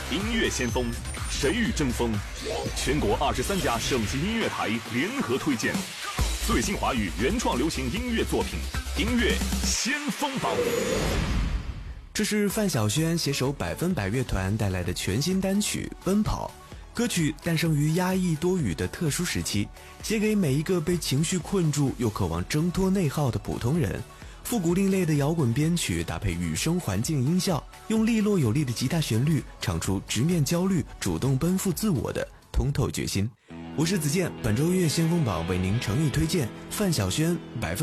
音乐先锋，谁与争锋？全国23家省级音乐台联合推荐最新华语原创流行音乐作品，音乐先锋榜。 这是范晓萱携手100%乐团带来的全新单曲《奔跑》。歌曲诞生于压抑多雨的特殊时期，写给每一个被情绪困住又渴望挣脱内耗的普通人。复古另类的摇滚编曲搭配雨声环境音效，用利落有力的吉他旋律唱出直面焦虑、主动奔赴自我的通透决心。我是子健，本周音乐先锋榜为您诚意推荐范晓萱100%。